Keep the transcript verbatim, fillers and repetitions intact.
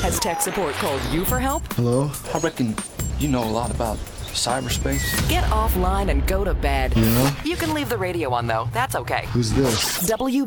Has tech support called you for help? Hello? I reckon you know a lot about cyberspace. Get offline and go to bed. Yeah? You can leave the radio on, though. That's okay. Who's this? W